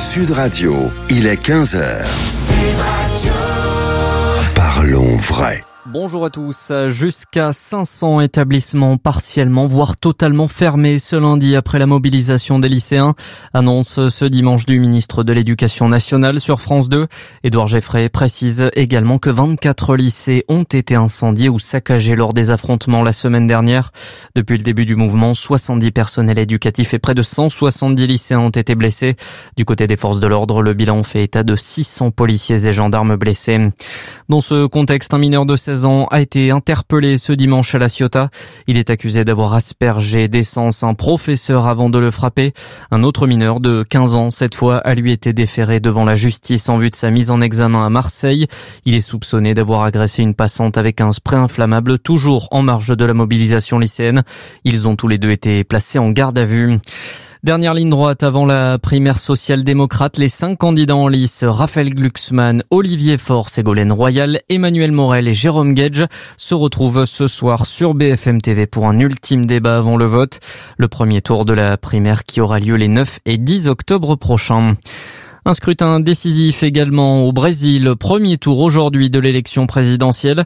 Sud Radio, il est 15h. Parlons vrai. Bonjour à tous. Jusqu'à 500 établissements partiellement, voire totalement fermés ce lundi après la mobilisation des lycéens. Annonce ce dimanche du ministre de l'Éducation nationale sur France 2. Édouard Geffray précise également que 24 lycées ont été incendiés ou saccagés lors des affrontements la semaine dernière. Depuis le début du mouvement, 70 personnels éducatifs et près de 170 lycéens ont été blessés. Du côté des forces de l'ordre, le bilan fait état de 600 policiers et gendarmes blessés. Dans ce contexte, un mineur de 16 ans a été interpellé ce dimanche à La Ciotat. Il est accusé d'avoir aspergé d'essence un professeur avant de le frapper. Un autre mineur de 15 ans, cette fois, a lui été déféré devant la justice en vue de sa mise en examen à Marseille. Il est soupçonné d'avoir agressé une passante avec un spray inflammable, toujours en marge de la mobilisation lycéenne. Ils ont tous les deux été placés en garde à vue. Dernière ligne droite avant la primaire social-démocrate, les 5 candidats en lice, Raphaël Glucksmann, Olivier Faure, Ségolène Royal, Emmanuel Morel et Jérôme Guedj se retrouvent ce soir sur BFM TV pour un ultime débat avant le vote. Le premier tour de la primaire qui aura lieu les 9 et 10 octobre prochains. Un scrutin décisif également au Brésil. Premier tour aujourd'hui de l'élection présidentielle.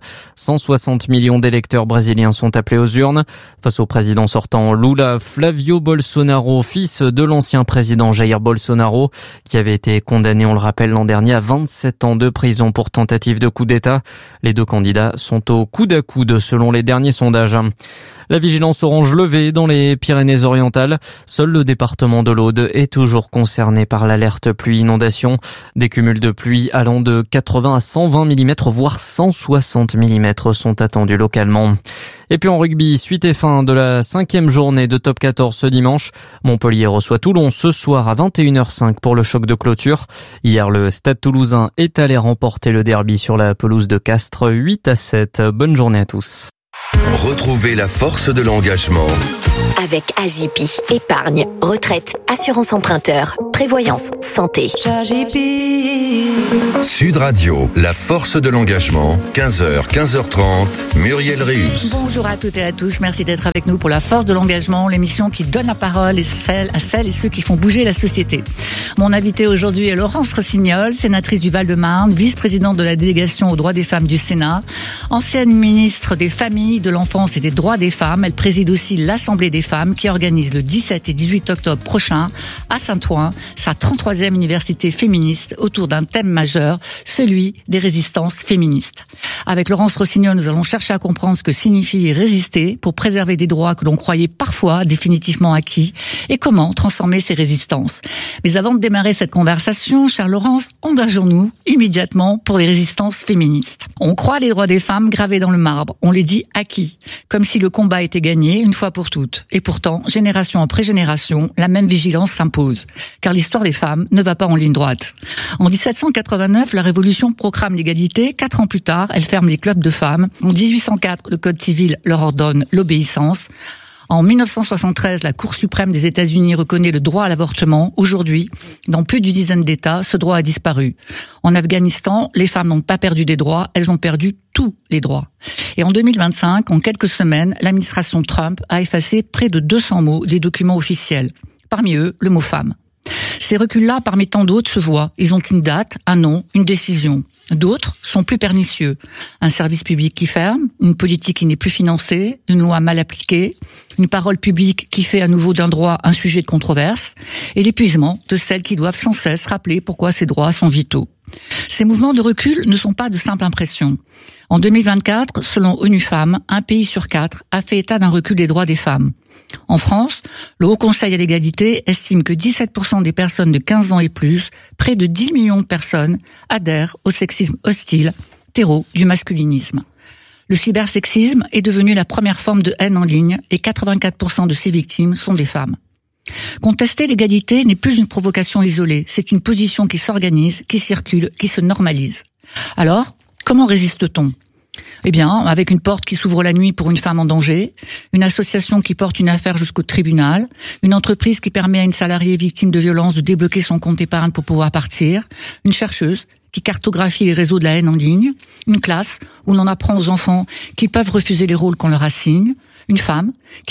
160 millions d'électeurs brésiliens sont appelés aux urnes. Face au président sortant Lula, Flavio Bolsonaro, fils de l'ancien président Jair Bolsonaro, qui avait été condamné, on le rappelle, l'an dernier à 27 ans de prison pour tentative de coup d'État. Les deux candidats sont au coude à coude selon les derniers sondages. La vigilance orange levée dans les Pyrénées-Orientales. Seul le département de l'Aude est toujours concerné par l'alerte pluie-inondation. Des cumuls de pluie allant de 80 à 120 mm, voire 160 mm sont attendus localement. Et puis en rugby, suite et fin de la 5e journée de Top 14 ce dimanche. Montpellier reçoit Toulon ce soir à 21h05 pour le choc de clôture. Hier, le Stade Toulousain est allé remporter le derby sur la pelouse de Castres 8-7. Bonne journée à tous. Retrouvez la force de l'engagement avec AJP. Épargne, retraite, assurance emprunteur, prévoyance, santé. Sud Radio, la force de l'engagement, 15h, 15h30, Muriel Rius. Bonjour à toutes et à tous, merci d'être avec nous pour la force de l'engagement, l'émission qui donne la parole à celles et ceux qui font bouger la société. Mon invité aujourd'hui est Laurence Rossignol, sénatrice du Val-de-Marne, vice-présidente de la délégation aux droits des femmes du Sénat, ancienne ministre des Familles, de l'Enfance et des Droits des Femmes. Elle préside aussi l'Assemblée des femmes qui organise le 17 et 18 octobre prochain à Saint-Ouen sa 33e université féministe autour d'un thème majeur, celui des résistances féministes. Avec Laurence Rossignol, nous allons chercher à comprendre ce que signifie résister pour préserver des droits que l'on croyait parfois définitivement acquis et comment transformer ces résistances. Mais avant de démarrer cette conversation, chère Laurence, engageons-nous immédiatement pour les résistances féministes. On croit les droits des femmes gravés dans le marbre, on les dit acquis, comme si le combat était gagné une fois pour toutes. Et pourtant, génération après génération, la même vigilance s'impose, car l'histoire des femmes ne va pas en ligne droite. En 1789, la Révolution proclame l'égalité. 4 ans plus tard, elle ferme les clubs de femmes. En 1804, le Code civil leur ordonne l'obéissance. En 1973, la Cour suprême des États-Unis reconnaît le droit à l'avortement. Aujourd'hui, dans plus d'une dizaine d'États, ce droit a disparu. En Afghanistan, les femmes n'ont pas perdu des droits, elles ont perdu tous les droits. Et en 2025, en quelques semaines, l'administration Trump a effacé près de 200 mots des documents officiels. Parmi eux, le mot femme. Ces reculs-là, parmi tant d'autres, se voient. Ils ont une date, un nom, une décision. D'autres sont plus pernicieux. Un service public qui ferme, une politique qui n'est plus financée, une loi mal appliquée, une parole publique qui fait à nouveau d'un droit un sujet de controverse, et l'épuisement de celles qui doivent sans cesse rappeler pourquoi ces droits sont vitaux. Ces mouvements de recul ne sont pas de simples impressions. En 2024, selon ONU Femmes, 1 pays sur 4 a fait état d'un recul des droits des femmes. En France, le Haut Conseil à l'égalité estime que 17% des personnes de 15 ans et plus, près de 10 millions de personnes, adhèrent au sexisme hostile, terreau du masculinisme. Le cybersexisme est devenu la première forme de haine en ligne et 84% de ses victimes sont des femmes. Contester l'égalité n'est plus une provocation isolée, c'est une position qui s'organise, qui circule, qui se normalise. Alors, comment résiste-t-on ? Eh bien, avec une porte qui s'ouvre la nuit pour une femme en danger, une association qui porte une affaire jusqu'au tribunal, une entreprise qui permet à une salariée victime de violence de débloquer son compte épargne pour pouvoir partir, une chercheuse qui cartographie les réseaux de la haine en ligne, une classe où l'on apprend aux enfants qu'ils peuvent refuser les rôles qu'on leur assigne, Une femme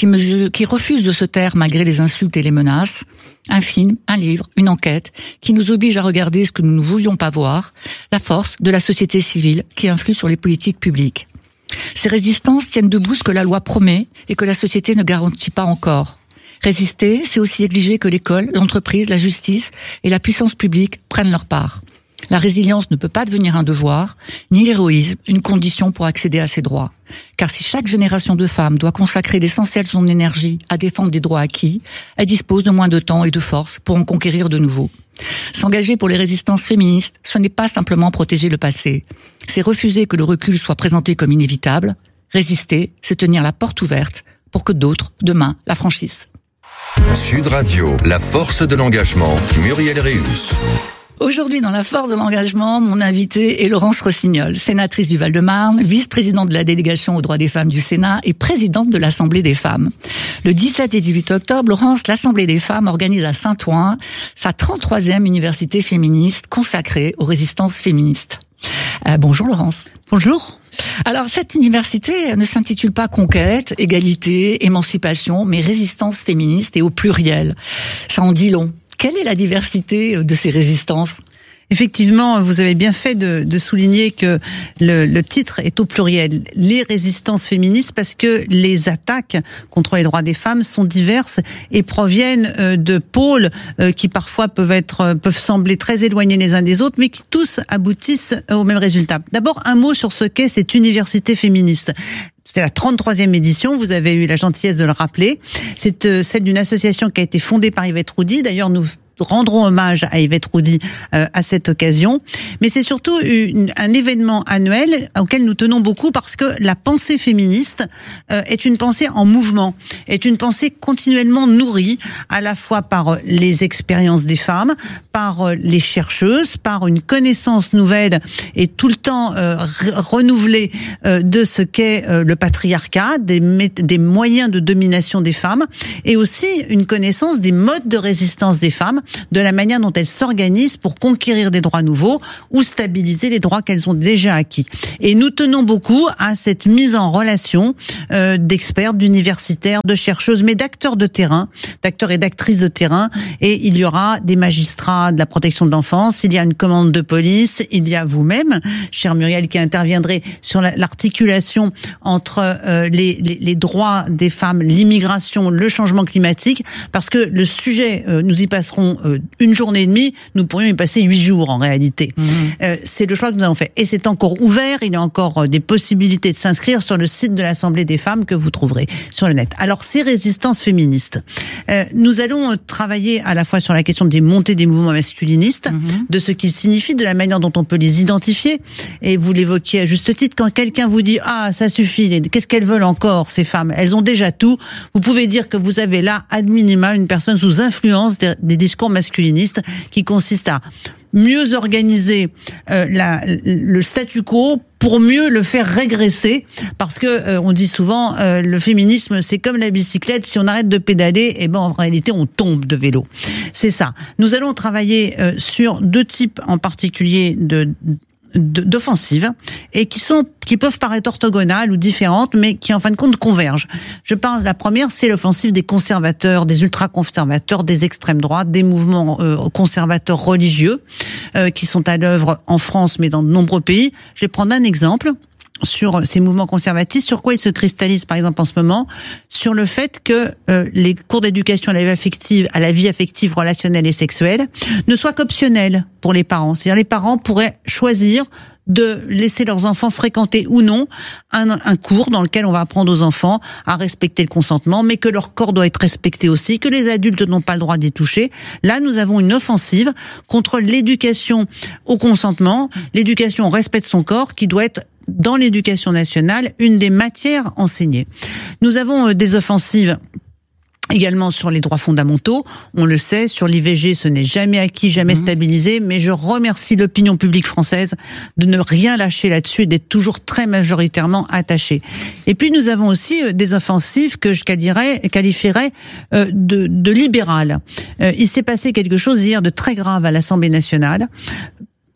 qui refuse de se taire malgré les insultes et les menaces. Un film, un livre, une enquête qui nous oblige à regarder ce que nous ne voulions pas voir. La force de la société civile qui influe sur les politiques publiques. Ces résistances tiennent debout ce que la loi promet et que la société ne garantit pas encore. Résister, c'est aussi exiger que l'école, l'entreprise, la justice et la puissance publique prennent leur part. La résilience ne peut pas devenir un devoir, ni l'héroïsme, une condition pour accéder à ses droits. Car si chaque génération de femmes doit consacrer l'essentiel de son énergie à défendre des droits acquis, elle dispose de moins de temps et de force pour en conquérir de nouveaux. S'engager pour les résistances féministes, ce n'est pas simplement protéger le passé. C'est refuser que le recul soit présenté comme inévitable. Résister, c'est tenir la porte ouverte pour que d'autres, demain, la franchissent. Sud Radio, la force de l'engagement, Muriel Réus. Aujourd'hui, dans la force de l'engagement, mon invité est Laurence Rossignol, sénatrice du Val-de-Marne, vice-présidente de la délégation aux droits des femmes du Sénat et présidente de l'Assemblée des femmes. Le 17 et 18 octobre, Laurence, l'Assemblée des femmes organise à Saint-Ouen sa 33e université féministe consacrée aux résistances féministes. Bonjour Laurence. Bonjour. Alors, cette université ne s'intitule pas Conquête, Égalité, Émancipation, mais Résistance féministe et au pluriel. Ça en dit long. Quelle est la diversité de ces résistances ? Effectivement, vous avez bien fait de souligner que le titre est au pluriel. Les résistances féministes, parce que les attaques contre les droits des femmes sont diverses et proviennent de pôles qui parfois peuvent sembler très éloignés les uns des autres, mais qui tous aboutissent au même résultat. D'abord, un mot sur ce qu'est cette université féministe. C'est la 33e édition, vous avez eu la gentillesse de le rappeler. C'est celle d'une association qui a été fondée par Yvette Roudy. D'ailleurs, nous rendrons hommage à Yvette Roudy à cette occasion. Mais c'est surtout un événement annuel auquel nous tenons beaucoup parce que la pensée féministe est une pensée en mouvement, est une pensée continuellement nourrie à la fois par les expériences des femmes, par les chercheuses, par une connaissance nouvelle et tout le temps renouvelée de ce qu'est le patriarcat, des moyens de domination des femmes et aussi une connaissance des modes de résistance des femmes, de la manière dont elles s'organisent pour conquérir des droits nouveaux ou stabiliser les droits qu'elles ont déjà acquis. Et nous tenons beaucoup à cette mise en relation d'experts, d'universitaires, de chercheuses, mais d'acteurs de terrain, d'acteurs et d'actrices de terrain. Et il y aura des magistrats de la protection de l'enfance, il y a une commande de police, il y a vous-même, chère Muriel, qui interviendrez sur l'articulation entre les droits des femmes, l'immigration, le changement climatique, parce que le sujet, nous y passerons une journée et demie, nous pourrions y passer 8 jours en réalité. C'est le choix que nous avons fait. Et c'est encore ouvert, il y a encore des possibilités de s'inscrire sur le site de l'Assemblée des femmes que vous trouverez sur le net. Alors, ces résistances féministes, nous allons travailler à la fois sur la question des montées des mouvements masculinistes, de ce qu'ils signifient, de la manière dont on peut les identifier. Et vous l'évoquiez à juste titre, quand quelqu'un vous dit « Ah, ça suffit, qu'est-ce qu'elles veulent encore, ces femmes ? Elles ont déjà tout », vous pouvez dire que vous avez là, ad minima, une personne sous influence des discours masculinistes qui consistent à mieux organiser le statu quo pour mieux le faire régresser, parce que on dit souvent le féminisme c'est comme la bicyclette, si on arrête de pédaler, en réalité on tombe de vélo. C'est ça. Nous allons travailler sur 2 types en particulier d'offensives et qui peuvent paraître orthogonales ou différentes, mais qui en fin de compte convergent. La première, c'est l'offensive des conservateurs, des ultra-conservateurs, des extrêmes droites, des mouvements conservateurs religieux qui sont à l'œuvre en France, mais dans de nombreux pays. Je vais prendre un exemple sur ces mouvements conservatistes, sur quoi ils se cristallisent par exemple en ce moment, sur le fait que les cours d'éducation à la vie affective, relationnelle et sexuelle ne soient qu'optionnels pour les parents. C'est-à-dire les parents pourraient choisir de laisser leurs enfants fréquenter ou non un cours dans lequel on va apprendre aux enfants à respecter le consentement, mais que leur corps doit être respecté aussi, que les adultes n'ont pas le droit d'y toucher. Là, nous avons une offensive contre l'éducation au consentement, l'éducation au respect de son corps, qui doit être dans l'éducation nationale une des matières enseignées. Nous avons des offensives également sur les droits fondamentaux. On le sait, sur l'IVG, ce n'est jamais acquis, jamais stabilisé, mais je remercie l'opinion publique française de ne rien lâcher là-dessus et d'être toujours très majoritairement attachée. Et puis nous avons aussi des offensives que je qualifierais de libérales. Il s'est passé quelque chose hier de très grave à l'Assemblée nationale,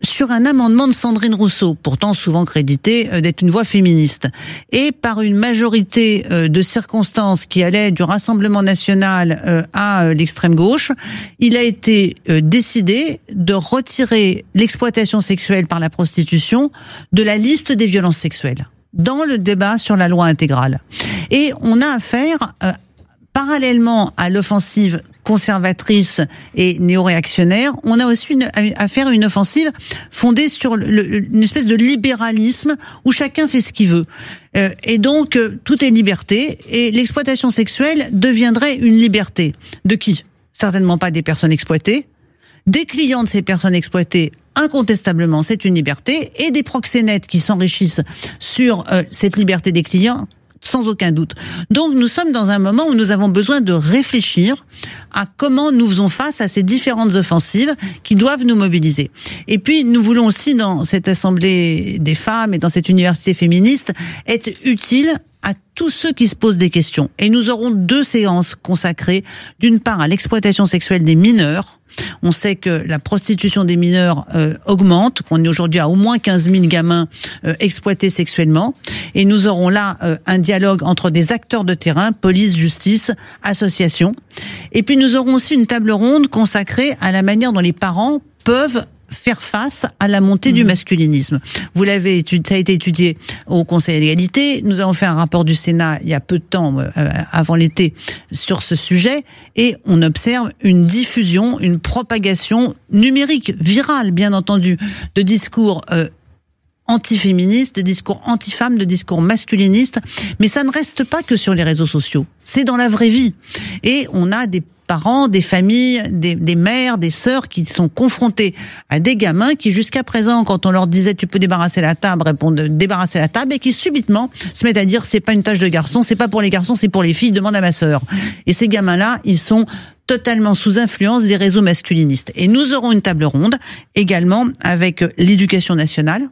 sur un amendement de Sandrine Rousseau, pourtant souvent créditée d'être une voix féministe. Et par une majorité de circonstances qui allait du Rassemblement national à l'extrême gauche, il a été décidé de retirer l'exploitation sexuelle par la prostitution de la liste des violences sexuelles dans le débat sur la loi intégrale. Et on a affaire, parallèlement à l'offensive conservatrice et néo-réactionnaire, on a aussi affaire à une offensive fondée sur une espèce de libéralisme où chacun fait ce qu'il veut. Et donc, tout est liberté, et l'exploitation sexuelle deviendrait une liberté. De qui ? Certainement pas des personnes exploitées. Des clients de ces personnes exploitées, incontestablement, c'est une liberté, et des proxénètes qui s'enrichissent sur cette liberté des clients, sans aucun doute. Donc nous sommes dans un moment où nous avons besoin de réfléchir à comment nous faisons face à ces différentes offensives qui doivent nous mobiliser. Et puis nous voulons aussi, dans cette assemblée des femmes et dans cette université féministe, être utiles à tous ceux qui se posent des questions. Et nous aurons 2 séances consacrées, d'une part à l'exploitation sexuelle des mineurs. On sait que la prostitution des mineurs augmente, qu'on est aujourd'hui à au moins 15 000 gamins exploités sexuellement. Et nous aurons là un dialogue entre des acteurs de terrain, police, justice, associations. Et puis nous aurons aussi une table ronde consacrée à la manière dont les parents peuvent faire face à la montée du masculinisme. Vous l'avez étudié, ça a été étudié au Conseil à l'égalité. Nous avons fait un rapport du Sénat il y a peu de temps, avant l'été, sur ce sujet, et on observe une diffusion, une propagation numérique, virale, bien entendu, de discours anti-féministes, de discours anti-femmes, de discours masculinistes. Mais ça ne reste pas que sur les réseaux sociaux. C'est dans la vraie vie. Et on a des parents, des familles, des mères, des sœurs qui sont confrontés à des gamins qui jusqu'à présent, quand on leur disait tu peux débarrasser la table, répondent débarrasser la table, et qui subitement se mettent à dire c'est pas une tâche de garçon, c'est pas pour les garçons, c'est pour les filles, demande à ma sœur. Et ces gamins-là, ils sont totalement sous influence des réseaux masculinistes. Et nous aurons une table ronde également avec l'Éducation nationale,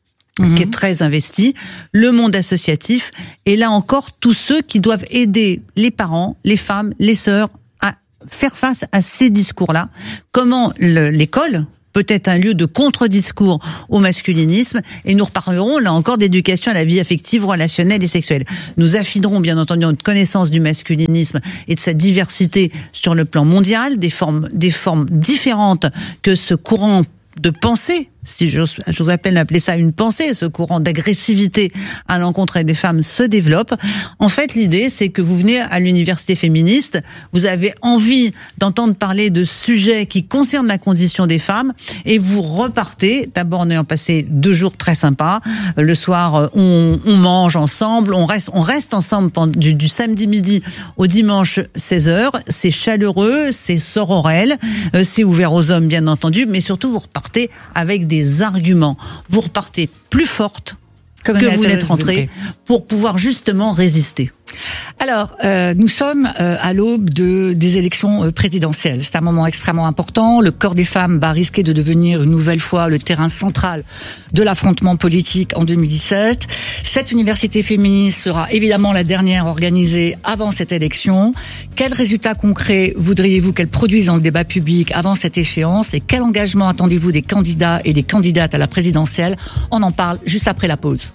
qui est très investi, le monde associatif, et là encore tous ceux qui doivent aider les parents, les femmes, les sœurs à faire face à ces discours-là. Comment l'école peut être un lieu de contre-discours au masculinisme, et nous reparlerons là encore d'éducation à la vie affective, relationnelle et sexuelle. Nous affinerons bien entendu notre connaissance du masculinisme et de sa diversité sur le plan mondial, des formes différentes que ce courant de pensée, si je vous appelle à appeler ça une pensée, ce courant d'agressivité à l'encontre des femmes se développe. En fait, l'idée, c'est que vous venez à l'université féministe, vous avez envie d'entendre parler de sujets qui concernent la condition des femmes, et vous repartez, d'abord en ayant passé 2 jours très sympas. Le soir, on mange ensemble, on reste ensemble du samedi midi au dimanche 16h. C'est chaleureux, c'est sororel, c'est ouvert aux hommes, bien entendu, mais surtout, vous repartez avec des arguments. Vous repartez plus forte que vous n'êtes rentrée pour pouvoir justement résister. Alors, nous sommes à l'aube des élections présidentielles. C'est un moment extrêmement important. Le corps des femmes va risquer de devenir une nouvelle fois le terrain central de l'affrontement politique en 2017. Cette université féministe sera évidemment la dernière organisée avant cette élection. Quels résultats concrets voudriez-vous qu'elle produise dans le débat public avant cette échéance, et quel engagement attendez-vous des candidats et des candidates à la présidentielle? On en parle juste après la pause.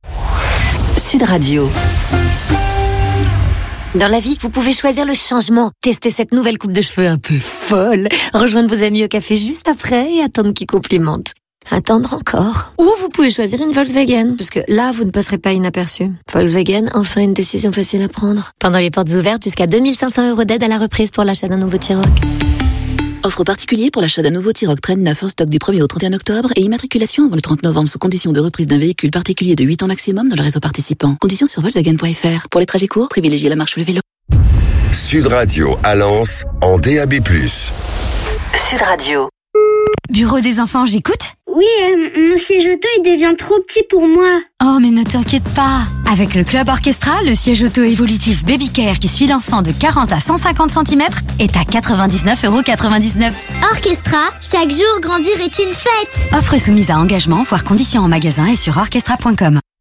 Sud Radio. Dans la vie, vous pouvez choisir le changement. Tester cette nouvelle coupe de cheveux un peu folle. Rejoindre vos amis au café juste après et attendre qu'ils complimentent. Attendre encore. Ou vous pouvez choisir une Volkswagen, parce que là, vous ne passerez pas inaperçu. Volkswagen, enfin une décision facile à prendre. Pendant les portes ouvertes, jusqu'à 2 500 € d'aide à la reprise pour l'achat d'un nouveau T-Roc. Offre particulier pour l'achat d'un nouveau T-Roc Traîne 9 en stock du 1er au 31 octobre et immatriculation avant le 30 novembre sous condition de reprise d'un véhicule particulier de 8 ans maximum dans le réseau participant. Conditions sur Volkswagen.fr. Pour les trajets courts, privilégiez la marche ou le vélo. Sud Radio à Lens en DAB+. Sud Radio. Bureau des enfants, j'écoute? Oui, mon siège auto, il devient trop petit pour moi. Oh, mais ne t'inquiète pas. Avec le Club Orchestra, le siège auto évolutif Baby Care qui suit l'enfant de 40 à 150 cm est à 99,99 €. Orchestra, chaque jour grandir est une fête. Offre soumise à engagement, voire conditions en magasin et sur orchestra.com.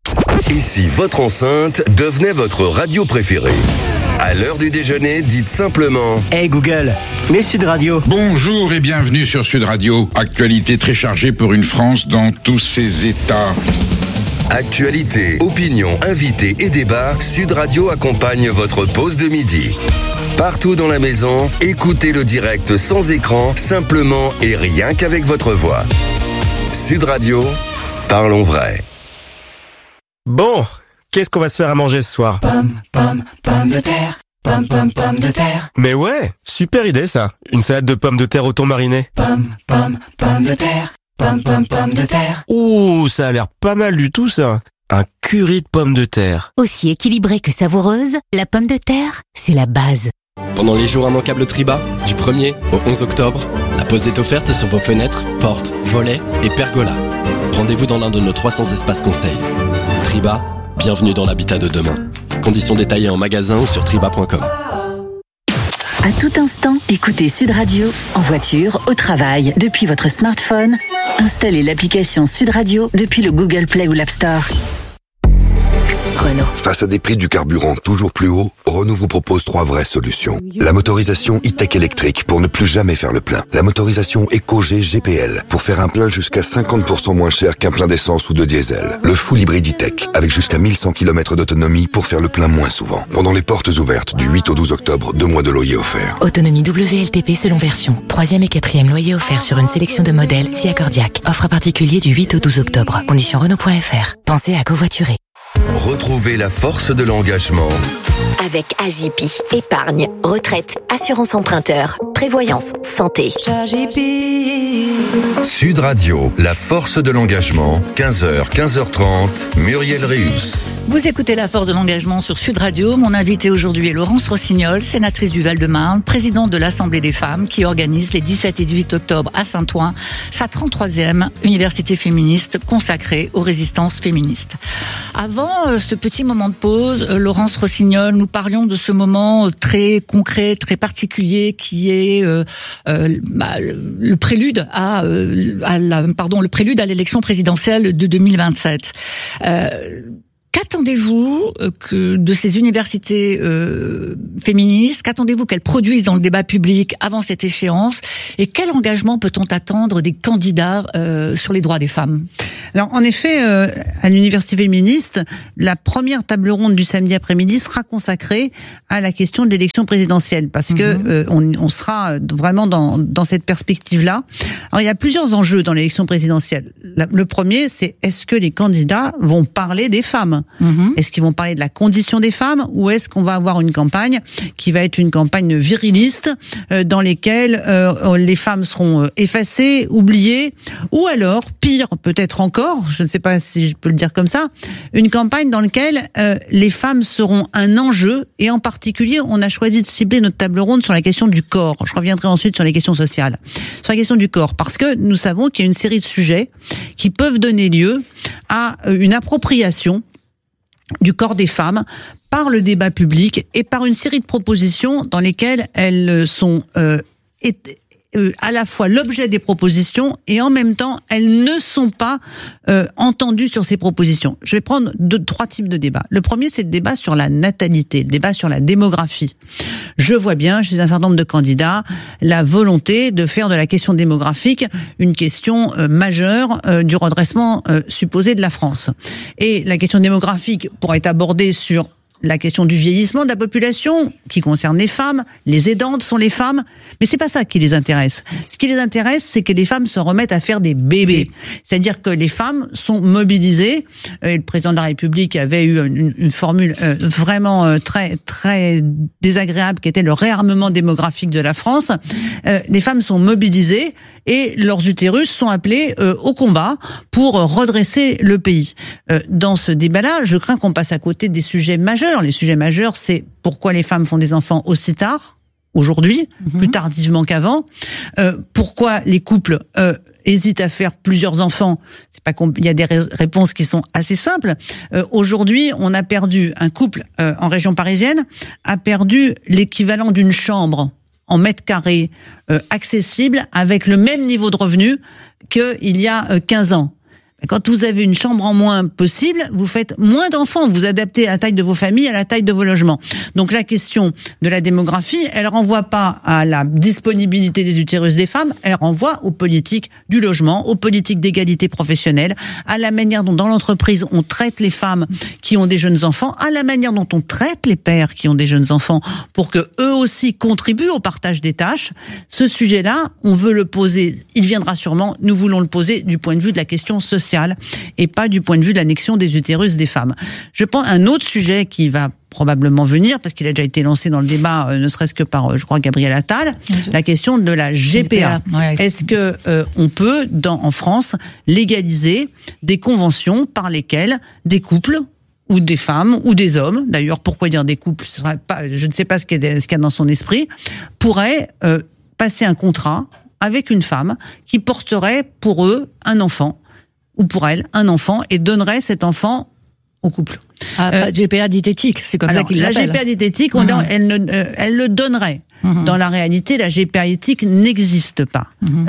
Et si votre enceinte devenait votre radio préférée? À l'heure du déjeuner, dites simplement Hey Google, mets Sud Radio. Bonjour et bienvenue sur Sud Radio. Actualité très chargée pour une France dans tous ses états. Actualité, opinion, invités et débats, Sud Radio accompagne votre pause de midi. Partout dans la maison, écoutez le direct sans écran, simplement et rien qu'avec votre voix. Sud Radio, parlons vrai. Bon, qu'est-ce qu'on va se faire à manger ce soir? Pommes de terre. Pommes de terre. Mais ouais, super idée ça. Une salade de pommes de terre au thon mariné. Pommes de terre. Pommes de terre. Ouh, ça a l'air pas mal du tout ça. Un curry de pommes de terre. Aussi équilibrée que savoureuse, la pomme de terre, c'est la base. Pendant les jours immanquables Triba, du 1er au 11 octobre, la pause est offerte sur vos fenêtres, portes, volets et pergolas. Rendez-vous dans l'un de nos 300 espaces conseils. Triba, bienvenue dans l'habitat de demain. Conditions détaillées en magasin ou sur triba.com. À tout instant, écoutez Sud Radio, en voiture, au travail, depuis votre smartphone. Installez l'application Sud Radio depuis le Google Play ou l'App Store. Renault. Face à des prix du carburant toujours plus hauts, Renault vous propose 3 vraies solutions. La motorisation e-tech électrique pour ne plus jamais faire le plein. La motorisation EcoG GPL pour faire un plein jusqu'à 50% moins cher qu'un plein d'essence ou de diesel. Le full hybride e-tech avec jusqu'à 1100 km d'autonomie pour faire le plein moins souvent. Pendant les portes ouvertes du 8 au 12 octobre, 2 mois de loyer offerts. Autonomie WLTP selon version. 3e et 4e loyer offert sur une sélection de modèles si accordiaque. Offre à particulier du 8 au 12 octobre. Conditions Renault.fr. Pensez à covoiturer. Retrouvez la force de l'engagement avec AJP. Épargne, retraite, assurance emprunteur, prévoyance, santé. Sud Radio, la force de l'engagement, 15h, 15h30, Muriel Réus. Vous écoutez La Force de l'Engagement sur Sud Radio. Mon invité aujourd'hui est Laurence Rossignol, sénatrice du Val-de-Marne, présidente de l'Assemblée des femmes, qui organise les 17 et 18 octobre à Saint-Ouen sa 33e université féministe consacrée aux résistances féministes. Avant ce petit moment de pause, Laurence Rossignol, nous parlions de ce moment très concret, très particulier, qui est le prélude à l'élection présidentielle de 2027. Qu'attendez-vous de ces universités féministes? Qu'attendez-vous qu'elles produisent dans le débat public avant cette échéance? Et quel engagement peut-on attendre des candidats sur les droits des femmes? Alors, en effet, à l'université féministe, la première table ronde du samedi après-midi sera consacrée à la question de l'élection présidentielle, parce que on sera vraiment dans cette perspective-là. Alors, il y a plusieurs enjeux dans l'élection présidentielle. Le premier, c'est est-ce que les candidats vont parler des femmes? Est-ce qu'ils vont parler de la condition des femmes, ou est-ce qu'on va avoir une campagne qui va être une campagne viriliste dans lesquelles les femmes seront effacées, oubliées, ou alors, pire peut-être encore, je ne sais pas si je peux le dire comme ça, une campagne dans laquelle les femmes seront un enjeu, et en particulier, on a choisi de cibler notre table ronde sur la question du corps. Je reviendrai ensuite sur les questions sociales. Sur la question du corps, parce que nous savons qu'il y a une série de sujets qui peuvent donner lieu à une appropriation du corps des femmes par le débat public et par une série de propositions dans lesquelles elles sont à la fois l'objet des propositions et en même temps elles ne sont pas entendues sur ces propositions. Je vais prendre 3 types de débats. Le premier, c'est le débat sur la natalité, le débat sur la démographie. Je vois bien chez un certain nombre de candidats la volonté de faire de la question démographique une question majeure du redressement supposé de la France. Et la question démographique pourra être abordée sur la question du vieillissement de la population, qui concerne les femmes, les aidantes sont les femmes, mais c'est pas ça qui les intéresse. Ce qui les intéresse, c'est que les femmes se remettent à faire des bébés. C'est-à-dire que les femmes sont mobilisées. Et le président de la République avait eu une formule vraiment très très désagréable, qui était le réarmement démographique de la France. Les femmes sont mobilisées et leurs utérus sont appelés au combat pour redresser le pays. Dans ce débat-là, je crains qu'on passe à côté des sujets majeurs. Les sujets majeurs, c'est pourquoi les femmes font des enfants aussi tard, aujourd'hui, plus tardivement qu'avant. Pourquoi les couples hésitent à faire plusieurs enfants. C'est pas il y a des réponses qui sont assez simples. Aujourd'hui, on a perdu, un couple en région parisienne a perdu l'équivalent d'une chambre en mètres carrés accessible avec le même niveau de revenu qu'il y a 15 ans. Quand vous avez une chambre en moins possible, vous faites moins d'enfants, vous adaptez la taille de vos familles à la taille de vos logements. Donc la question de la démographie, elle renvoie pas à la disponibilité des utérus des femmes, elle renvoie aux politiques du logement, aux politiques d'égalité professionnelle, à la manière dont dans l'entreprise on traite les femmes qui ont des jeunes enfants, à la manière dont on traite les pères qui ont des jeunes enfants pour que eux aussi contribuent au partage des tâches. Ce sujet-là, on veut le poser, il viendra sûrement, nous voulons le poser du point de vue de la question sociale et pas du point de vue de l'annexion des utérus des femmes. Je pense un autre sujet qui va probablement venir, parce qu'il a déjà été lancé dans le débat, ne serait-ce que par, je crois, Gabriel Attal, la question de la GPA. Ouais. Est-ce que on peut, en France, légaliser des conventions par lesquelles des couples ou des femmes ou des hommes, d'ailleurs, pourquoi dire des couples, je ne sais pas ce qu'il y a dans son esprit, pourraient passer un contrat avec une femme qui porterait pour eux un enfant, ou pour elle, un enfant, et donnerait cet enfant au couple. GPA diététique, c'est comme ça qu'il l'appelle. La GPA diététique, elle le donnerait. Dans la réalité, la GPA éthique n'existe pas.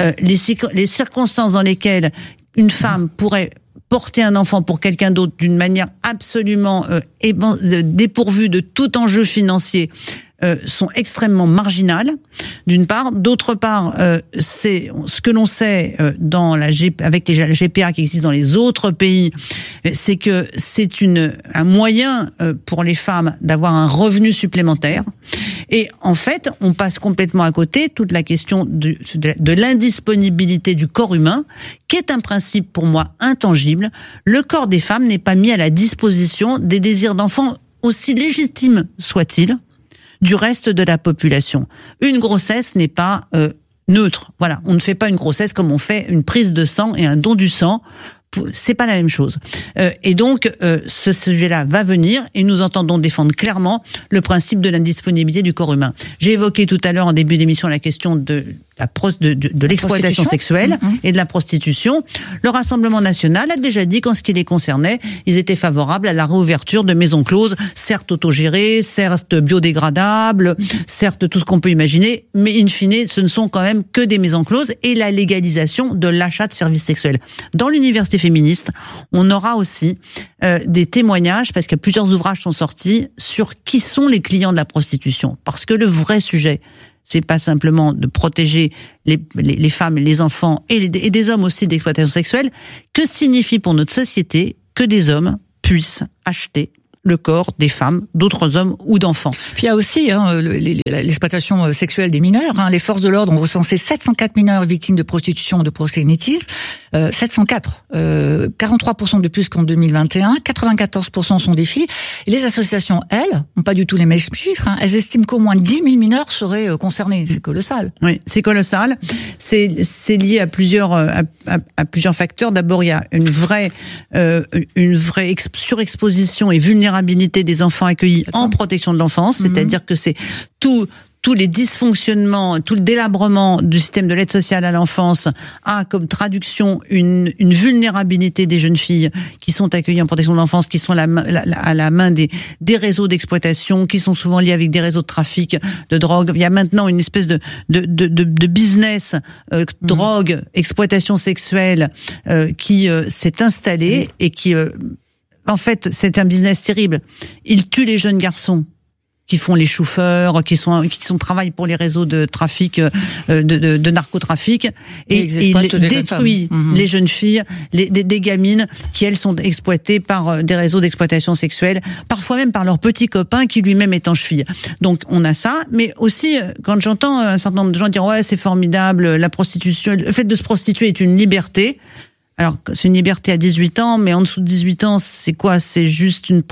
Les circonstances dans lesquelles une femme pourrait porter un enfant pour quelqu'un d'autre d'une manière absolument dépourvue de tout enjeu financier sont extrêmement marginales, d'une part. D'autre part, c'est ce que l'on sait avec les GPA qui existent dans les autres pays, c'est que c'est un moyen pour les femmes d'avoir un revenu supplémentaire. Et en fait, on passe complètement à côté toute la question de l'indisponibilité du corps humain, qui est un principe pour moi intangible. Le corps des femmes n'est pas mis à la disposition des désirs d'enfants, aussi légitimes soient-ils, du reste de la population. Une grossesse n'est pas neutre. Voilà, on ne fait pas une grossesse comme on fait une prise de sang et un don du sang. C'est pas la même chose. Et donc, ce sujet-là va venir et nous entendons défendre clairement le principe de l'indisponibilité du corps humain. J'ai évoqué tout à l'heure en début d'émission la question de l'exploitation sexuelle et de la prostitution. Le Rassemblement national a déjà dit qu'en ce qui les concernait, ils étaient favorables à la réouverture de maisons closes, certes autogérées, certes biodégradables, certes tout ce qu'on peut imaginer, mais in fine, ce ne sont quand même que des maisons closes et la légalisation de l'achat de services sexuels. Dans l'université féministe, on aura aussi des témoignages, parce que plusieurs ouvrages sont sortis, sur qui sont les clients de la prostitution. Parce que le vrai sujet, c'est pas simplement de protéger les femmes et les enfants et des hommes aussi d'exploitation sexuelle. Que signifie pour notre société que des hommes puissent acheter le corps des femmes, d'autres hommes ou d'enfants? Puis il y a aussi l'exploitation sexuelle des mineurs. Les forces de l'ordre ont recensé 704 mineurs victimes de prostitution ou de proxénétisme. 704, 43% de plus qu'en 2021, 94% sont des filles. Et les associations, elles, n'ont pas du tout les mêmes chiffres. Elles estiment qu'au moins 10 000 mineurs seraient concernés. C'est colossal. Oui, c'est colossal. C'est lié à plusieurs facteurs. D'abord, il y a une vraie surexposition et vulnérabilité des enfants accueillis en protection de l'enfance. C'est-à-dire que c'est tous les dysfonctionnements, tout le délabrement du système de l'aide sociale à l'enfance a comme traduction une vulnérabilité des jeunes filles qui sont accueillies en protection de l'enfance, qui sont à la main des réseaux d'exploitation, qui sont souvent liés avec des réseaux de trafic de drogue. Il y a maintenant une espèce de business drogue, exploitation sexuelle qui s'est installé et qui en fait, c'est un business terrible. Il tue les jeunes garçons qui font les chauffeurs, qui travaillent pour les réseaux de trafic, de narcotrafic, et il détruit les jeunes filles, des gamines qui, elles, sont exploitées par des réseaux d'exploitation sexuelle, parfois même par leur petit copain qui lui-même est en cheville. Donc, on a ça, mais aussi, quand j'entends un certain nombre de gens dire « ouais, c'est formidable, la prostitution, le fait de se prostituer est une liberté », alors, c'est une liberté à 18 ans, mais en dessous de 18 ans, c'est quoi? C'est juste une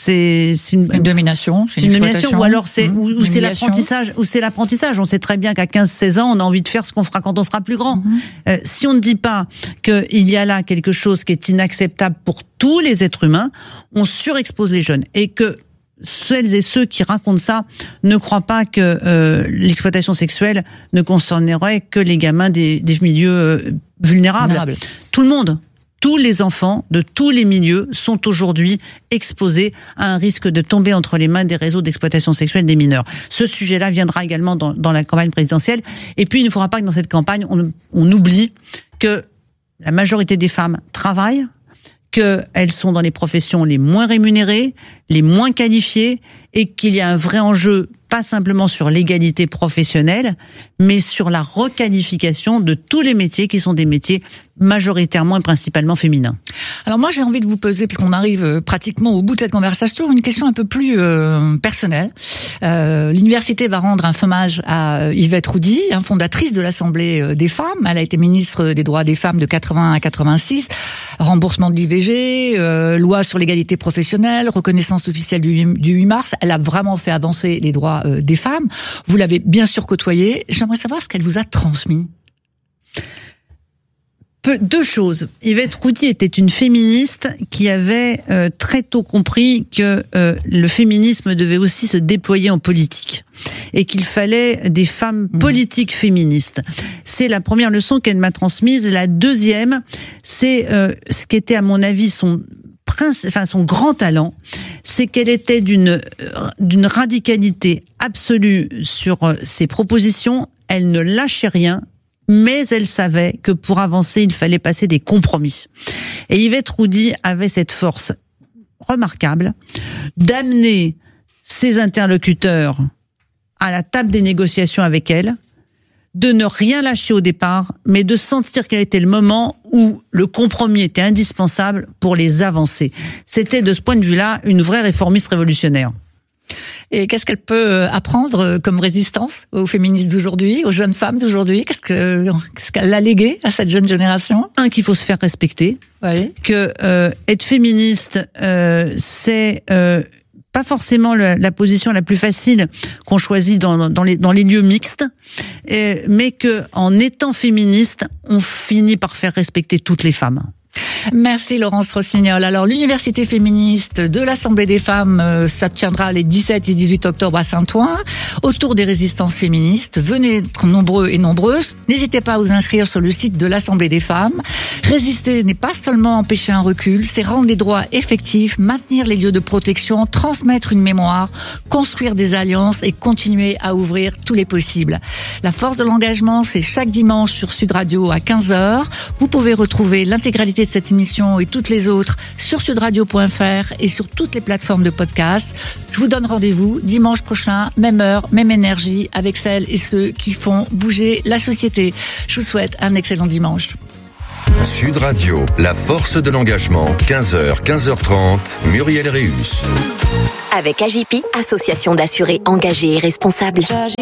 domination. C'est une domination, ou alors c'est l'apprentissage. On sait très bien qu'à 15-16 ans, on a envie de faire ce qu'on fera quand on sera plus grand. Si on ne dit pas qu'il y a là quelque chose qui est inacceptable pour tous les êtres humains, on surexpose les jeunes. Et que celles et ceux qui racontent ça ne croient pas que l'exploitation sexuelle ne concernerait que les gamins des milieux vulnérables. Tout le monde, tous les enfants de tous les milieux sont aujourd'hui exposés à un risque de tomber entre les mains des réseaux d'exploitation sexuelle des mineurs. Ce sujet-là viendra également dans la campagne présidentielle. Et puis, il ne faudra pas que dans cette campagne, on oublie que la majorité des femmes travaillent, qu'elles sont dans les professions les moins rémunérées, les moins qualifiées, et qu'il y a un vrai enjeu, pas simplement sur l'égalité professionnelle, mais sur la requalification de tous les métiers qui sont des métiers majoritairement et principalement féminins. Alors moi j'ai envie de vous poser, puisqu'on arrive pratiquement au bout de cette conversation, une question un peu plus personnelle. L'université va rendre un hommage à Yvette Roudy, fondatrice de l'Assemblée des femmes. Elle a été ministre des droits des femmes de 80 à 86, remboursement de l'IVG, loi sur l'égalité professionnelle, reconnaissance officielle du 8 mars. Elle a vraiment fait avancer les droits des femmes. Vous l'avez bien sûr côtoyée. J'aimerais savoir ce qu'elle vous a transmis. Deux choses. Yvette Roudy était une féministe qui avait très tôt compris que le féminisme devait aussi se déployer en politique et qu'il fallait des femmes politiques féministes. C'est la première leçon qu'elle m'a transmise. La deuxième, c'est ce qui était à mon avis son grand talent, c'est qu'elle était d'une radicalité absolue sur ses propositions. Elle ne lâchait rien, mais elle savait que pour avancer, il fallait passer des compromis. Et Yvette Roudy avait cette force remarquable d'amener ses interlocuteurs à la table des négociations avec elle, de ne rien lâcher au départ, mais de sentir quel était le moment où le compromis était indispensable pour les avancer. C'était de ce point de vue-là une vraie réformiste révolutionnaire. Et qu'est-ce qu'elle peut apprendre comme résistance aux féministes d'aujourd'hui, aux jeunes femmes d'aujourd'hui ? Qu'est-ce qu'elle a légué à cette jeune génération ? Qu'il faut se faire respecter. Oui. Que être féministe, c'est pas forcément la position la plus facile qu'on choisit dans les lieux mixtes, mais que en étant féministe, on finit par faire respecter toutes les femmes. Merci Laurence Rossignol. Alors l'université féministe de l'Assemblée des femmes, ça tiendra les 17 et 18 octobre à Saint-Ouen, autour des résistances féministes. Venez être nombreux et nombreuses. N'hésitez pas à vous inscrire sur le site de l'Assemblée des femmes. Résister n'est pas seulement empêcher un recul, c'est rendre les droits effectifs, maintenir les lieux de protection, transmettre une mémoire, construire des alliances et continuer à ouvrir tous les possibles. La force de l'engagement, c'est chaque dimanche sur Sud Radio à 15h. Vous pouvez retrouver l'intégralité de cette émission et toutes les autres sur sudradio.fr et sur toutes les plateformes de podcast. Je vous donne rendez-vous dimanche prochain, même heure, même énergie, avec celles et ceux qui font bouger la société. Je vous souhaite un excellent dimanche. Sud Radio, la force de l'engagement, 15h, 15h30, Muriel Réus. Avec AJP, association d'assurés engagés et responsables.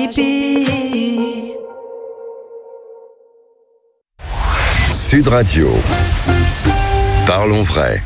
Sud Radio. Parlons vrai.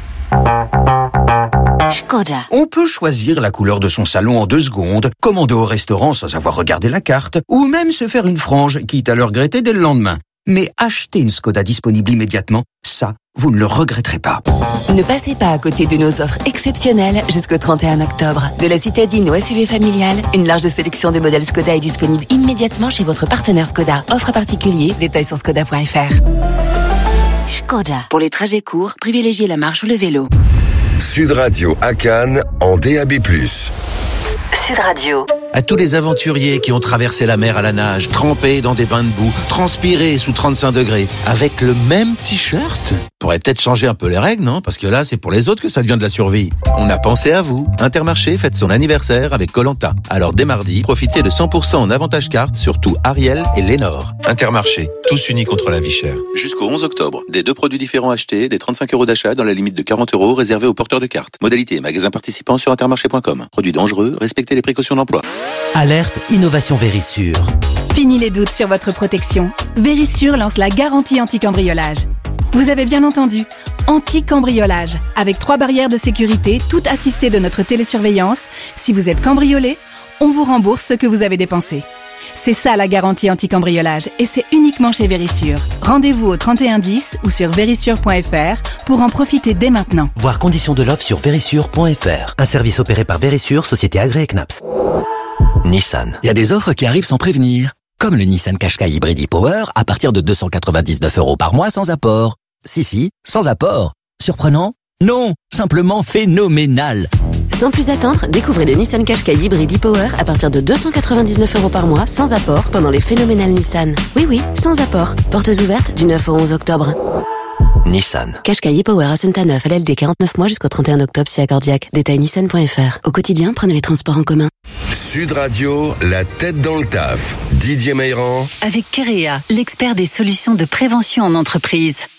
Škoda. On peut choisir la couleur de son salon en 2 secondes, commander au restaurant sans avoir regardé la carte, ou même se faire une frange, quitte à le regretter dès le lendemain. Mais acheter une Škoda disponible immédiatement, ça, vous ne le regretterez pas. Ne passez pas à côté de nos offres exceptionnelles jusqu'au 31 octobre. De la citadine au SUV familial, une large sélection de modèles Škoda est disponible immédiatement chez votre partenaire Škoda. Offre particulier, détails sur škoda.fr. Škoda. Pour les trajets courts, privilégiez la marche ou le vélo. Sud Radio à Cannes en DAB+. Sud Radio. À tous les aventuriers qui ont traversé la mer à la nage, trempés dans des bains de boue, transpirés sous 35 degrés, avec le même t-shirt. Pourrait peut-être changer un peu les règles, non ? Parce que là, c'est pour les autres que ça devient de la survie. On a pensé à vous. Intermarché fête son anniversaire avec Koh-Lanta. Alors dès mardi, profitez de 100% en avantage carte sur tout Ariel et Lénore. Intermarché, tous unis contre la vie chère. Jusqu'au 11 octobre, des 2 produits différents achetés, des 35 € d'achat dans la limite de 40 € réservés aux porteurs de cartes. Modalité et magasins participants sur intermarché.com. Produits dangereux, respectez les précautions d'emploi. Alerte Innovation Vérissure. Fini les doutes sur votre protection. Vérissure lance la garantie anti-cambriolage. Vous avez bien entendu, anti-cambriolage, avec 3 barrières de sécurité, toutes assistées de notre télésurveillance. Si vous êtes cambriolé, on vous rembourse ce que vous avez dépensé. C'est ça la garantie anti-cambriolage, et c'est uniquement chez Vérissure. Rendez-vous au 3110 ou sur vérissure.fr pour en profiter dès maintenant. Voir conditions de l'offre sur vérissure.fr. Un service opéré par Vérissure, société agréée CNAPS. Nissan. Il y a des offres qui arrivent sans prévenir. Comme le Nissan Qashqai Hybrid e-Power à partir de 299 € par mois sans apport. Si, sans apport. Surprenant ? Non, simplement phénoménal. Sans plus attendre, découvrez le Nissan Qashqai Hybrid e-Power à partir de 299 € par mois sans apport pendant les phénoménales Nissan. Oui, sans apport. Portes ouvertes du 9 au 11 octobre. Nissan. Qashqai Power à Saint-Aneuf, LLD 49 mois jusqu'au 31 octobre, si accordiaque. Détail nissan.fr. Au quotidien, prenez les transports en commun. Sud Radio, la tête dans le taf. Didier Meyrand. Avec Kerea, l'expert des solutions de prévention en entreprise.